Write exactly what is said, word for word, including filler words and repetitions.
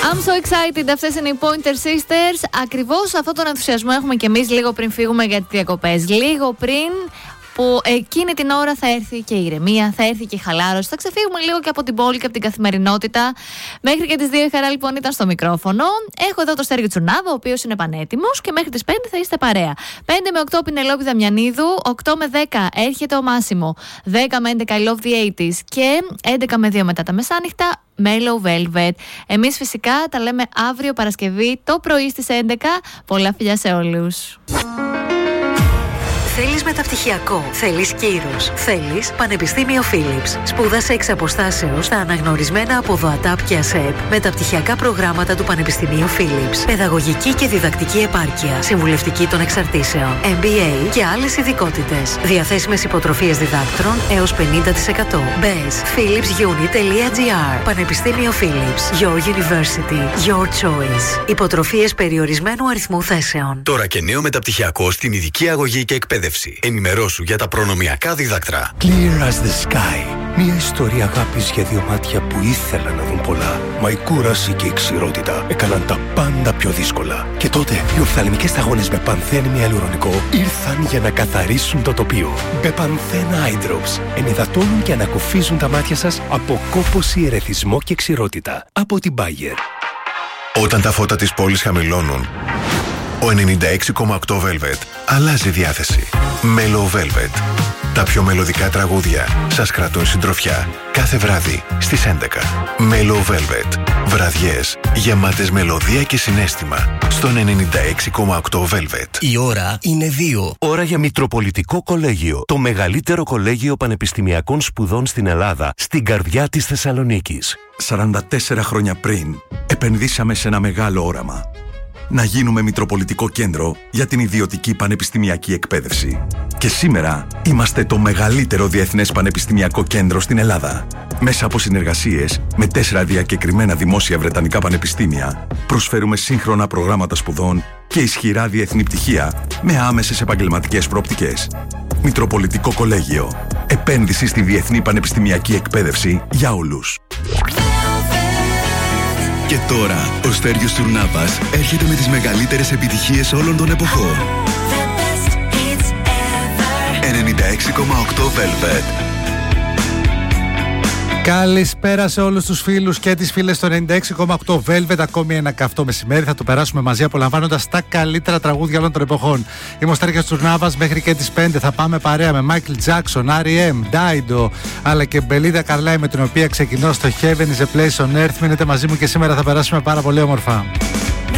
I'm so excited. Αυτές είναι οι Pointer Sisters. Ακριβώς αυτόν τον ενθουσιασμό έχουμε κι εμείς λίγο πριν φύγουμε για τις διακοπές. Λίγο πριν που εκείνη την ώρα θα έρθει και η ηρεμία, θα έρθει και η χαλάρωση. Θα ξεφύγουμε λίγο και από την πόλη και από την καθημερινότητα. Μέχρι και τις δύο η Χαρά λοιπόν ήταν στο μικρόφωνο. Έχω εδώ το Στέργιο Τσουρνάβα, ο οποίος είναι πανέτοιμος, και μέχρι τις πέντε θα είστε παρέα. πέντε με οκτώ Πινελόπη Δαμιανίδου, οκτώ με δέκα έρχεται ο Μάσιμο, δέκα με έντεκα I Love the ογδόντα και έντεκα με δύο μετά τα μεσάνυχτα Mellow Velvet. Εμείς φυσικά τα λέμε αύριο Παρασκευή το πρωί στις έντεκα. Πολλά φιλιά σε όλους. Θέλεις μεταπτυχιακό, θέλεις κύρος, θέλεις Πανεπιστήμιο Philips. Σπούδασε εξ αποστάσεως στα αναγνωρισμένα από ΔΟΑΤΑΠ και ΑΣΕΠ μεταπτυχιακά προγράμματα του Πανεπιστημίου Philips. Παιδαγωγική και διδακτική επάρκεια, συμβουλευτική των εξαρτήσεων, εμ μπι έι και άλλες ειδικότητες. Διαθέσιμες υποτροφίες διδάκτρων έως πενήντα τοις εκατό. Μπες philips uni τελεία gr. Πανεπιστήμιο Philips. Your University. Your choice. Υποτροφίες περιορισμένου αριθμού θέσεων. Τώρα και νέο μεταπτυχιακό στην ειδική αγωγή και εκπαίδευση. Ενημερώσου για τα προνομιακά δίδακτρα. Clear as the sky. Μια ιστορία αγάπης για δύο μάτια που ήθελαν να δουν πολλά. Μα η κούραση και η ξηρότητα έκαναν τα πάντα πιο δύσκολα. Και τότε οι οφθαλμικές σταγόνες με πανθένη ιαλουρονικό ήρθαν για να καθαρίσουν το τοπίο. Μπεπανθέν Eye Drops ενυδατώνουν και ανακουφίζουν τα μάτια σας από κόπωση, ερεθισμό και ξηρότητα. Από την Bayer. Όταν τα φώτα της πόλης χαμηλώνουν, ο ενενήντα έξι κόμμα οκτώ Velvet αλλάζει διάθεση. Mellow Velvet. Τα πιο μελωδικά τραγούδια σας κρατούν συντροφιά κάθε βράδυ στις έντεκα. Mellow Velvet. Βραδιές γεμάτες μελωδία και συναίσθημα στον ενενήντα έξι κόμμα οκτώ Velvet. Η ώρα είναι δύο. Ώρα για Μητροπολιτικό Κολέγιο. Το μεγαλύτερο κολέγιο πανεπιστημιακών σπουδών στην Ελλάδα, στην καρδιά της Θεσσαλονίκης. σαράντα τέσσερα χρόνια πριν επενδύσαμε σε ένα μεγάλο όραμα. Να γίνουμε Μητροπολιτικό Κέντρο για την ιδιωτική πανεπιστημιακή εκπαίδευση. Και σήμερα είμαστε το μεγαλύτερο διεθνές πανεπιστημιακό κέντρο στην Ελλάδα. Μέσα από συνεργασίες με τέσσερα διακεκριμένα δημόσια βρετανικά πανεπιστήμια, προσφέρουμε σύγχρονα προγράμματα σπουδών και ισχυρά διεθνή πτυχία με άμεσες επαγγελματικές προοπτικές. Μητροπολιτικό Κολέγιο. Επένδυση στη διεθνή πανεπιστημιακή εκπαίδευση για όλους. Και τώρα, ο Στέργιος Τσουρνάβας έρχεται με τις μεγαλύτερες επιτυχίες όλων των εποχών. ενενήντα έξι κόμμα οκτώ Velvet. Καλησπέρα σε όλους τους φίλους και τις φίλες στο ενενήντα έξι κόμμα οκτώ Velvet. Ακόμη ένα καυτό μεσημέρι θα το περάσουμε μαζί απολαμβάνοντας τα καλύτερα τραγούδια όλων των εποχών. Είμαι ο Στέργιος Τσουρνάβας, μέχρι και τις πέντε θα πάμε παρέα με Michael Jackson, αρ ι εμ, Dido, αλλά και Μπελίντα Καρλάι, με την οποία ξεκινώ στο Heaven is a Place on Earth. Μείνετε μαζί μου και σήμερα θα περάσουμε πάρα πολύ όμορφα.